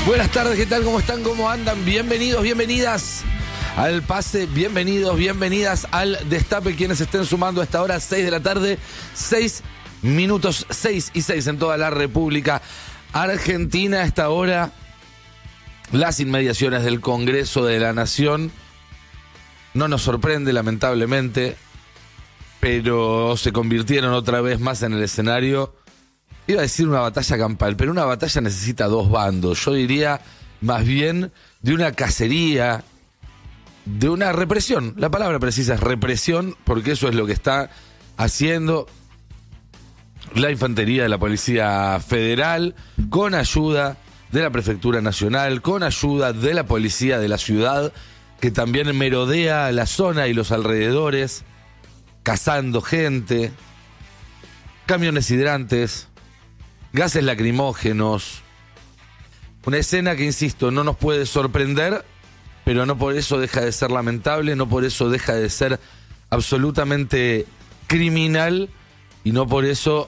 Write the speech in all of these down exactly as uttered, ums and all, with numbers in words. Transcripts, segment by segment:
Buenas tardes, ¿qué tal? ¿Cómo están? ¿Cómo andan? Bienvenidos, bienvenidas al pase, bienvenidos, bienvenidas al destape. Quienes estén sumando a esta hora, seis de la tarde, seis minutos, seis y seis en toda la República Argentina. A esta hora, las inmediaciones del Congreso de la Nación. No nos sorprende, lamentablemente, pero se convirtieron otra vez más en el escenario. Iba a decir una batalla campal, pero una batalla necesita dos bandos. Yo diría más bien de una cacería, de una represión. La palabra precisa es represión, porque eso es lo que está haciendo la infantería de la Policía Federal, con ayuda de la Prefectura Nacional, con ayuda de la Policía de la Ciudad, que también merodea la zona y los alrededores, cazando gente, camiones hidrantes, gases lacrimógenos. Una escena que, insisto, no nos puede sorprender, pero no por eso deja de ser lamentable, no por eso deja de ser absolutamente criminal y no por eso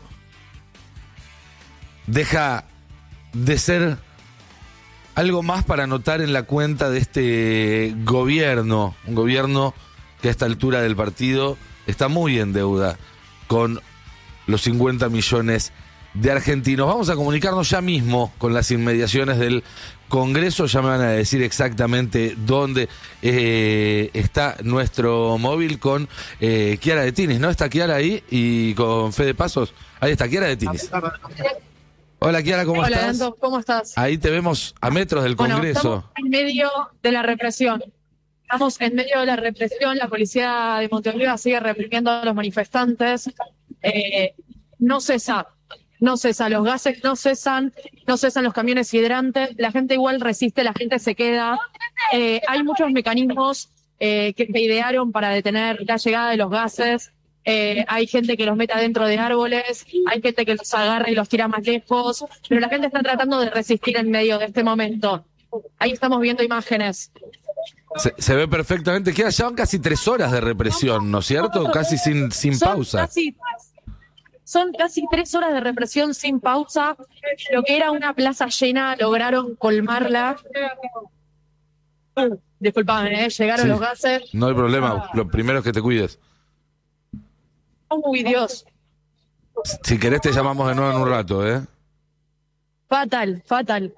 deja de ser algo más para anotar en la cuenta de este gobierno, un gobierno que a esta altura del partido está muy en deuda con los cincuenta millones de argentinos. Vamos a comunicarnos ya mismo con las inmediaciones del Congreso. Ya me van a decir exactamente dónde eh, está nuestro móvil con eh, Chiara de Tinis, ¿no? Está Chiara ahí y con Fede Pasos. Ahí está Chiara de Tinis. Hola Chiara, ¿cómo Hola, estás? Nando, ¿cómo estás? Ahí te vemos a metros del Congreso. Bueno, estamos en medio de la represión. Estamos en medio de la represión. La policía de Montevideo sigue reprimiendo a los manifestantes. Eh, no cesa. No cesa, los gases no cesan, no cesan los camiones hidrantes, la gente igual resiste, la gente se queda. Eh, hay muchos mecanismos eh, que, que idearon para detener la llegada de los gases. Eh, hay gente que los mete dentro de árboles, hay gente que los agarra y los tira más lejos, pero la gente está tratando de resistir en medio de este momento. Ahí estamos viendo imágenes. Se, se ve perfectamente. Chiara, ya van casi tres horas de represión, ¿no es cierto? Casi sin, sin Son pausa. Casi, Son casi tres horas de represión sin pausa. Lo que era una plaza llena, lograron colmarla. Disculpame, ¿eh? Llegaron Sí, los gases. no hay problema. Lo primero es que te cuides. Uy, Dios. Si querés te llamamos de nuevo en un rato, ¿eh? Fatal, fatal.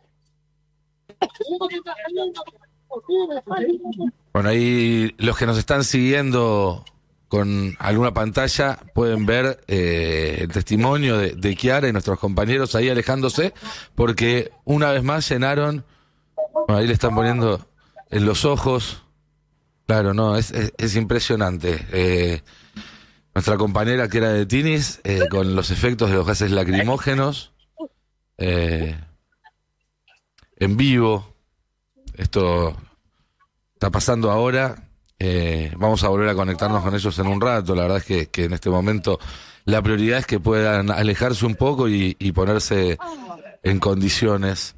Bueno, ahí los que nos están siguiendo con alguna pantalla pueden ver eh, el testimonio de, de Chiara y nuestros compañeros ahí alejándose, porque una vez más llenaron, bueno, ahí le están poniendo en los ojos, claro, no, es, es, es impresionante. Eh, nuestra compañera Chiara de Tinis, eh, con los efectos de los gases lacrimógenos, eh, en vivo, esto está pasando ahora. Eh, vamos a volver a conectarnos con ellos en un rato. La verdad es que, que en este momento la prioridad es que puedan alejarse un poco y, y ponerse en condiciones.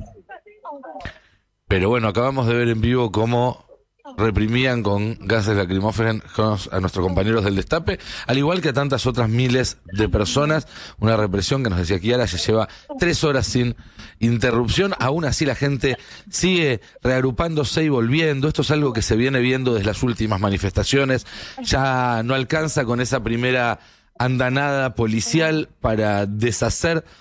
Pero bueno, acabamos de ver en vivo cómo reprimían con gases lacrimógenos a nuestros compañeros del Destape, al igual que a tantas otras miles de personas. Una represión que, nos decía Chiara, ya lleva tres horas sin interrupción. Aún así la gente sigue reagrupándose y volviendo. Esto es algo que se viene viendo desde las últimas manifestaciones. Ya no alcanza con esa primera andanada policial para deshacer